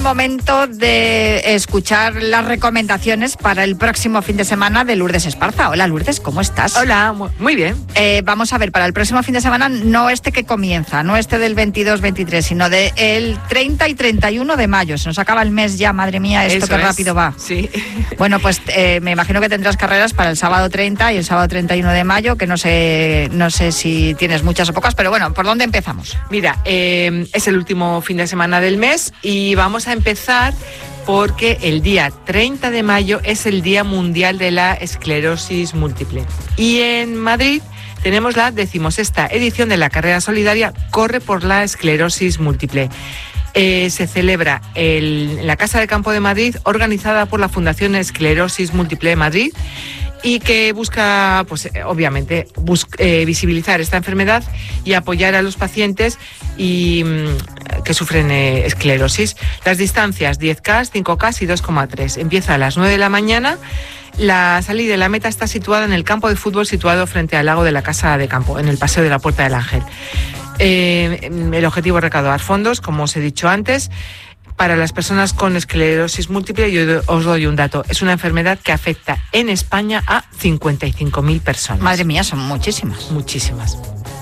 momento de escuchar las recomendaciones para el próximo fin de semana de Lourdes Esparza. Hola, Lourdes, ¿cómo estás? Hola, muy bien. Vamos a ver, para el próximo fin de semana, no este que comienza, no este del 22-23, sino del 30 y 31 de mayo. Se nos acaba el mes ya, madre mía, esto que rápido va. Sí. Bueno, pues me imagino que tendrás carreras para el sábado 30 y el sábado 31 de mayo, que no sé si tienes muchas o pocas, pero bueno, ¿por dónde empezamos? Mira, es el último fin de semana del mes y vamos a empezar porque el día 30 de mayo es el Día Mundial de la Esclerosis Múltiple. Y en Madrid tenemos la 16ª edición de la carrera solidaria Corre por la Esclerosis Múltiple. Se celebra en la Casa de Campo de Madrid, organizada por la Fundación Esclerosis Múltiple de Madrid, y que busca, pues obviamente, visibilizar esta enfermedad y apoyar a los pacientes que sufren esclerosis. Las distancias 10K, 5K y 2,3. Empieza a las 9 de la mañana. La salida y la meta está situada en el campo de fútbol situado frente al lago de la Casa de Campo, en el Paseo de la Puerta del Ángel. El objetivo es recaudar fondos, como os he dicho antes, para las personas con esclerosis múltiple. Yo os doy un dato. Es una enfermedad que afecta en España a 55.000 personas. Madre mía, son muchísimas. Muchísimas.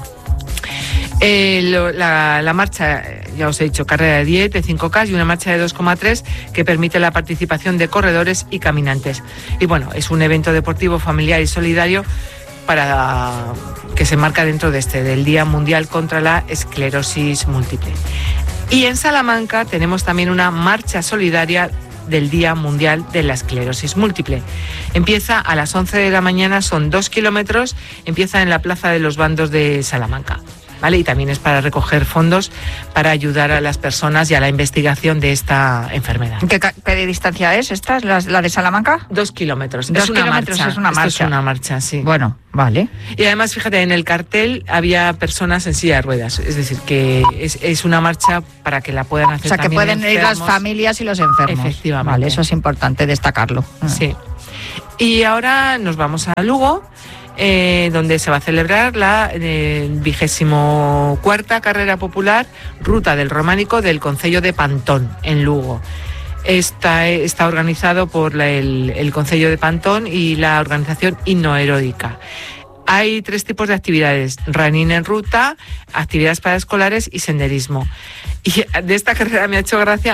La marcha, ya os he dicho, carrera de 10, de 5K y una marcha de 2,3 que permite la participación de corredores y caminantes. Y bueno, es un evento deportivo familiar y solidario que se marca dentro del Día Mundial contra la Esclerosis Múltiple. Y en Salamanca tenemos también una marcha solidaria del Día Mundial de la Esclerosis Múltiple. Empieza a las 11 de la mañana, son 2 kilómetros, empieza en la Plaza de los Bandos de Salamanca, ¿vale? Y también es para recoger fondos para ayudar a las personas y a la investigación de esta enfermedad. ¿Qué distancia es esta? ¿Es la de Salamanca? 2 kilómetros. 2 kilómetros es una marcha. Esto es una marcha, sí. Bueno, vale. Y además, fíjate, en el cartel había personas en silla de ruedas, es decir, que es una marcha para que la puedan hacer. O sea, que pueden ir las familias y los enfermos. Efectivamente. Vale, eso es importante destacarlo. Sí. Y ahora nos vamos a Lugo, donde se va a celebrar la 24ª carrera popular Ruta del Románico del Concello de Pantón, en Lugo. Está organizado por el Concello de Pantón y la organización Innoheroica. Hay 3 tipos de actividades: running en ruta, actividades para escolares y senderismo. Y de esta carrera me ha hecho gracia,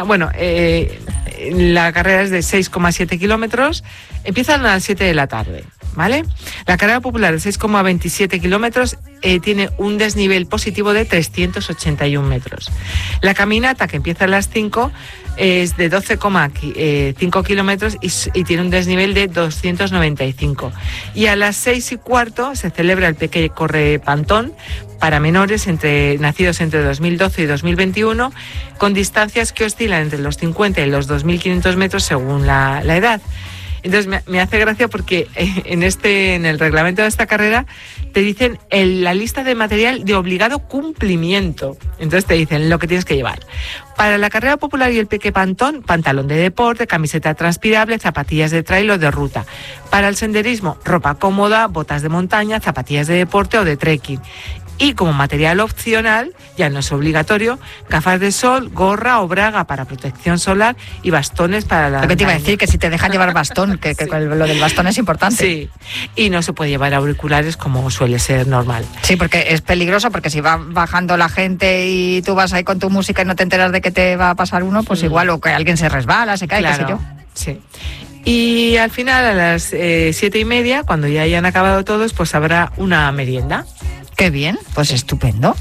la carrera es de 6,7 kilómetros, empiezan a las 7 de la tarde, ¿vale? La carrera popular de 6,27 kilómetros tiene un desnivel positivo de 381 metros. La caminata, que empieza a las 5, es de 12,5 kilómetros y tiene un desnivel de 295. Y a las 6:15 se celebra el Peque Corre Pantón para menores nacidos entre 2012 y 2021, con distancias que oscilan entre los 50 y los 2.500 metros según la edad. Entonces me hace gracia porque en el reglamento de esta carrera te dicen la lista de material de obligado cumplimiento. Entonces te dicen lo que tienes que llevar. Para la carrera popular y el Peque Pantón, pantalón de deporte, camiseta transpirable, zapatillas de trail o de ruta. Para el senderismo, ropa cómoda, botas de montaña, zapatillas de deporte o de trekking. Y como material opcional, ya no es obligatorio, gafas de sol, gorra o braga para protección solar y bastones para la... Lo que te iba a decir, que si te dejan llevar bastón, que sí. Lo del bastón es importante. Sí, y no se puede llevar auriculares como suele ser normal. Sí, porque es peligroso, porque si va bajando la gente y tú vas ahí con tu música y no te enteras de que te va a pasar uno, pues igual, o que alguien se resbala, se cae, claro, qué sé yo. Sí. Y al final, a las 7:30, cuando ya hayan acabado todos, pues habrá una merienda. Qué bien, pues estupendo.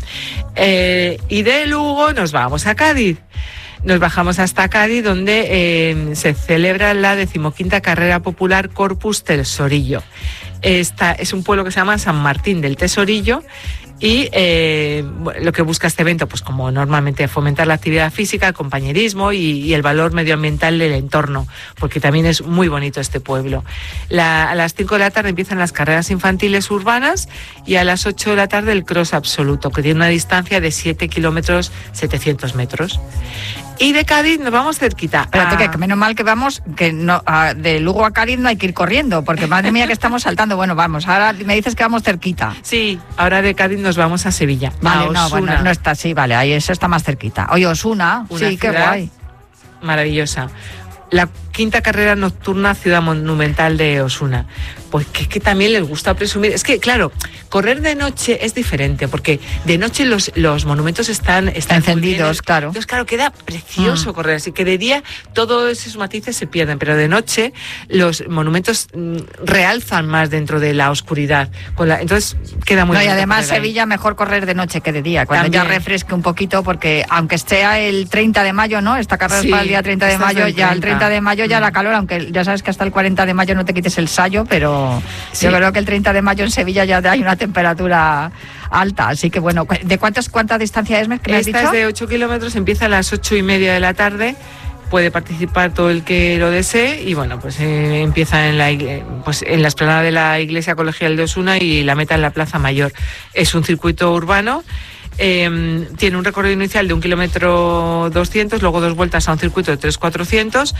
Y de Lugo nos vamos a Cádiz. Nos bajamos hasta Cádiz, donde se celebra la 15ª carrera popular Corpus Tesorillo. Es un pueblo que se llama San Martín del Tesorillo. Y lo que busca este evento, pues como normalmente, fomentar la actividad física, el compañerismo y el valor medioambiental del entorno, porque también es muy bonito este pueblo. A las 5 de la tarde empiezan las carreras infantiles urbanas y a las 8 de la tarde el cross absoluto, que tiene una distancia de 7 kilómetros 700 metros. Y de Cádiz nos vamos cerquita. Espérate, que menos mal que vamos, que no, de Lugo a Cádiz no hay que ir corriendo, porque madre mía que estamos saltando. Bueno, vamos, ahora me dices que vamos cerquita. Sí, ahora de Cádiz nos vamos a Sevilla. Vale, no está así, vale, ahí eso está más cerquita. Oye, Osuna, sí, qué guay. maravillosa. La quinta carrera nocturna Ciudad Monumental de Osuna. Pues que también les gusta presumir. Es que, claro, correr de noche es diferente, porque de noche los monumentos están encendidos, claro. Entonces, claro, queda precioso correr. Así que de día todos esos matices se pierden, pero de noche los monumentos realzan más dentro de la oscuridad. Entonces queda muy bien. Y además Sevilla mejor correr de noche que de día, cuando también ya refresque un poquito, porque aunque sea el 30 de mayo, ¿no? Esta carrera es para el día 30 de mayo, ya el 30 de mayo ya la calor, aunque ya sabes que hasta el 40 de mayo no te quites el sayo, pero yo creo que el 30 de mayo en Sevilla ya hay una temperatura alta, así que bueno, ¿de cuánta distancia es? Esta es de 8 kilómetros, empieza a las 8:30 de la tarde, puede participar todo el que lo desee y bueno, pues empieza en la explanada de la Iglesia Colegial de Osuna y la meta en la Plaza Mayor. Es un circuito urbano. Tiene un recorrido inicial de 1,2 kilómetros, luego 2 vueltas a un circuito de 3,400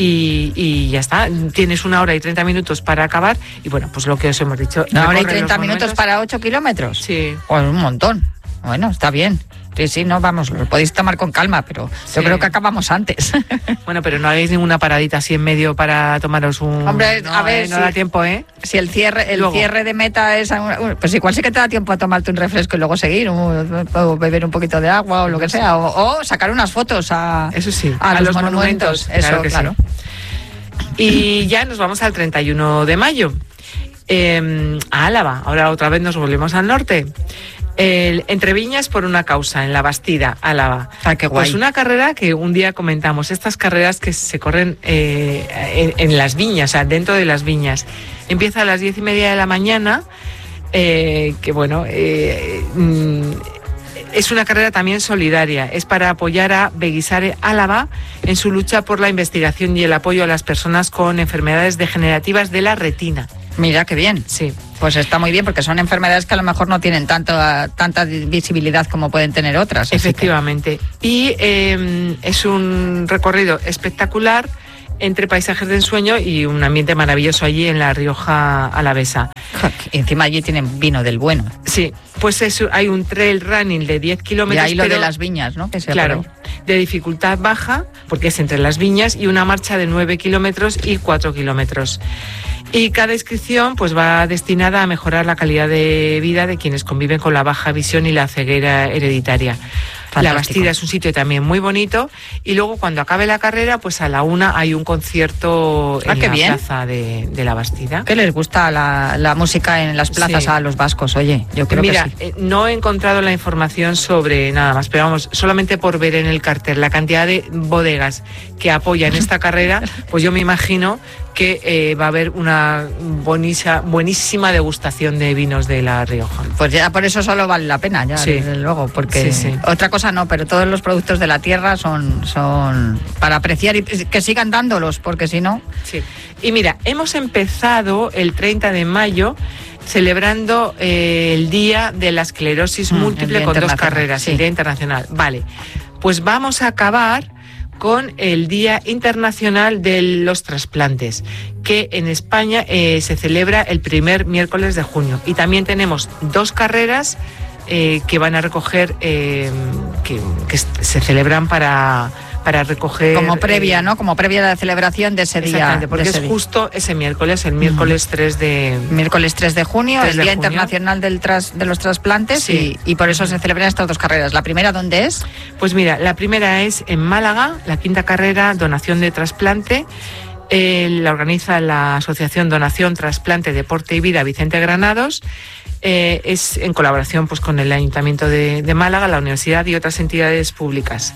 y ya está. Tienes 1 hora y 30 minutos para acabar y bueno, pues lo que os hemos dicho. 1 hora y 30 minutos para 8 kilómetros. Sí. Pues un montón. Bueno, está bien. Sí, no, vamos, lo podéis tomar con calma, pero yo creo que acabamos antes. Bueno, pero no hagáis ninguna paradita así en medio para tomaros un... Hombre, a ver, no da tiempo, ¿eh? Si el cierre de meta es... Pues igual sí que te da tiempo a tomarte un refresco y luego seguir, o beber un poquito de agua o lo que sea, o sacar unas fotos eso sí, a los monumentos. Eso, claro. Sí. Y ya nos vamos al 31 de mayo, a Álava. Ahora otra vez nos volvemos al norte. Entre Viñas por una causa, en La Bastida, Álava. Ah, qué guay. Pues una carrera que un día comentamos, estas carreras que se corren en las viñas, o sea, dentro de las viñas. Empieza a las 10:30 de la mañana, que bueno, es una carrera también solidaria. Es para apoyar a Beguisare Álava en su lucha por la investigación y el apoyo a las personas con enfermedades degenerativas de la retina. Mira, qué bien. Sí. Pues está muy bien, porque son enfermedades que a lo mejor no tienen tanta visibilidad como pueden tener otras. Efectivamente. Y es un recorrido espectacular entre paisajes de ensueño y un ambiente maravilloso allí en La Rioja alavesa. Y encima allí tienen vino del bueno. Sí, pues hay un trail running de 10 kilómetros. Y ahí lo de las viñas, ¿no? Que claro, de dificultad baja, porque es entre las viñas, y una marcha de 9 kilómetros y 4 kilómetros. Y cada inscripción pues va destinada a mejorar la calidad de vida de quienes conviven con la baja visión y la ceguera hereditaria. Fantástico. La Bastida es un sitio también muy bonito y luego cuando acabe la carrera pues a la 1 hay un concierto en la plaza de La Bastida. ¿Qué les gusta la música en las plazas a los vascos? Oye, yo creo que sí. No he encontrado la información sobre nada más, pero vamos, solamente por ver en el cartel la cantidad de bodegas que apoyan esta carrera, pues yo me imagino que va a haber una buenísima degustación de vinos de La Rioja. Pues ya por eso solo vale la pena, ya, desde luego, porque otra cosa no, pero todos los productos de la tierra son para apreciar y que sigan dándolos, porque si no... Sí. Y mira, hemos empezado el 30 de mayo celebrando el Día de la Esclerosis Múltiple con 2 carreras, el Día Internacional. Vale, pues vamos a acabar con el Día Internacional de los Trasplantes, que en España se celebra el primer miércoles de junio. Y también tenemos 2 carreras que van a recoger, que se celebran para recoger... Como previa, ¿no? Como previa de la celebración de ese día. Exactamente, porque es justo ese miércoles, el miércoles 3 de... Miércoles 3 de junio, el Día Internacional de los Trasplantes, y por eso se celebran estas 2 carreras. ¿La primera dónde es? Pues mira, la primera es en Málaga, la quinta carrera, donación de trasplante. La organiza la Asociación Donación, Trasplante, Deporte y Vida Vicente Granados. Es en colaboración pues con el Ayuntamiento de Málaga, la Universidad y otras entidades públicas.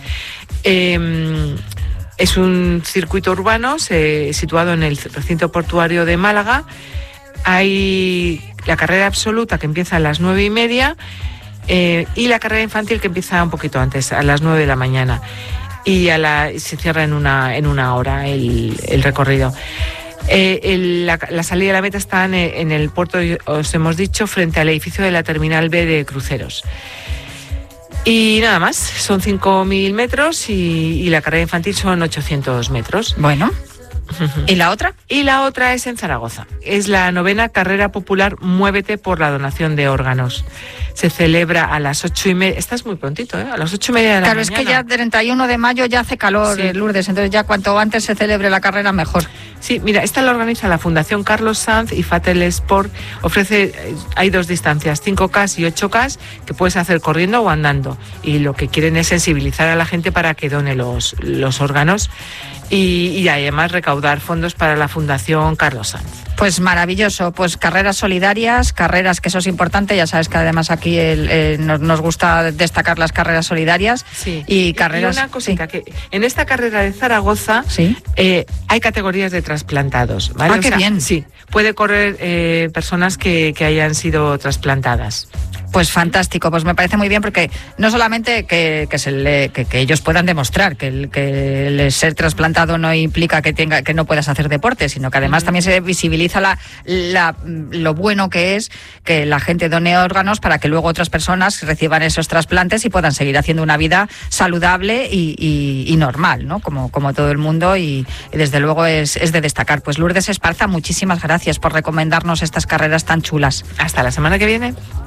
Es un circuito urbano situado en el recinto portuario de Málaga. Hay la carrera absoluta que empieza a las 9:30 y la carrera infantil que empieza un poquito antes, a las 9 de la mañana. Y se cierra en una hora el recorrido. La salida de la meta está en el puerto, os hemos dicho, frente al edificio de la Terminal B de Cruceros. Y nada más, son 5.000 metros y la carrera infantil son 800 metros. Bueno. ¿Y la otra? Y la otra es en Zaragoza. es la 9ª carrera popular Muévete por la donación de órganos. Se celebra a las 8:30, esta es muy prontito, a las 8:30 de la mañana. Claro, es que ya 31 de mayo ya hace calor, sí. Lourdes, entonces ya cuanto antes se celebre la carrera mejor. Sí, mira, esta la organiza la Fundación Carlos Sanz y Fatel Sport. Hay 2 distancias, 5K y 8K, que puedes hacer corriendo o andando. Y lo que quieren es sensibilizar a la gente para que done los órganos y además recaudar fondos para la Fundación Carlos Sanz. Pues maravilloso, pues carreras solidarias, carreras que eso es importante, ya sabes que además aquí nos gusta destacar las carreras solidarias. Sí. Y carreras... Y una cosita, que en esta carrera de Zaragoza ¿sí? Hay categorías de trasplantados, ¿vale? Ah, qué bien. Sí, puede correr personas que hayan sido trasplantadas. Pues fantástico, pues me parece muy bien porque no solamente que ellos puedan demostrar que el ser trasplantado no implica que no puedas hacer deporte, sino que además también se visibiliza lo bueno que es que la gente done órganos para que luego otras personas reciban esos trasplantes y puedan seguir haciendo una vida saludable y normal, ¿no? Como todo el mundo y desde luego es de destacar. Pues Lourdes Esparza, muchísimas gracias por recomendarnos estas carreras tan chulas. Hasta la semana que viene.